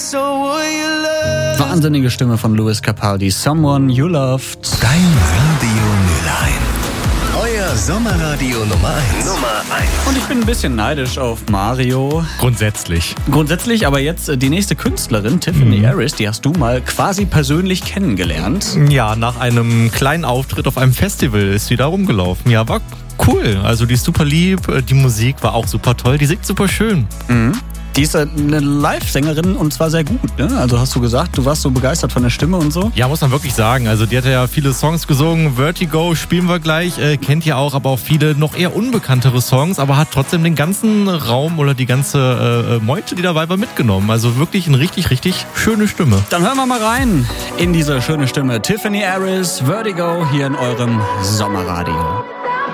Wahnsinnige Stimme von Lewis Capaldi. Someone You Loved. Dein Radio Mülheim. Euer Sommerradio Nummer 1. Und ich bin ein bisschen neidisch auf Mario. Grundsätzlich, Aber jetzt die nächste Künstlerin, Tiffany Harris, die hast du mal quasi persönlich kennengelernt. ja, nach einem kleinen Auftritt auf einem Festival ist sie da rumgelaufen. Ja, war cool. Also die ist super lieb, die Musik war auch super toll, die singt super schön. Die ist eine Live-Sängerin und zwar sehr gut, ne? Also hast du gesagt, du warst so begeistert von der Stimme und so? Ja, muss man wirklich sagen. Also die hat ja viele Songs gesungen. Vertigo spielen wir gleich, kennt ihr auch, aber auch viele noch eher unbekanntere Songs, aber hat trotzdem den ganzen Raum oder die ganze Meute, die dabei war, mitgenommen. Also wirklich eine richtig, richtig schöne Stimme. Dann hören wir mal rein in diese schöne Stimme. Tiffany Harris, Vertigo, hier in eurem Sommerradio.